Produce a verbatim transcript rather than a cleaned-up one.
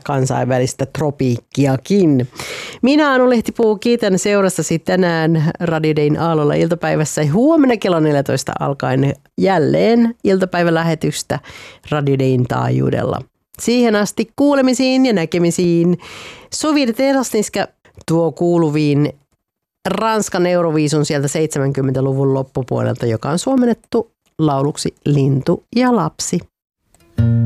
kansainvälistä tropiikkiakin. Minä Anu Lehtipuu kiitän seurastasi tänään Radio Dayn aallolla iltapäivässä. Huomenna kello neljätoista alkaen jälleen iltapäivälähetystä Radio Dayn taajuudella. Siihen asti kuulemisiin ja näkemisiin. Sovide Terasniska tuo kuuluviin Ranskan Euroviisun sieltä seitsemänkymmentäluvun loppupuolelta, joka on suomennettu lauluksi Lintu ja lapsi.